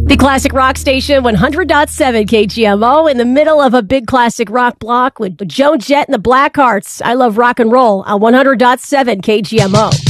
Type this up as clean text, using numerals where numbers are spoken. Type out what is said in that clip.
The classic rock station, 100.7 KGMO, in the middle of a big classic rock block with Joan Jett and the Blackhearts. I love rock and roll on 100.7 KGMO.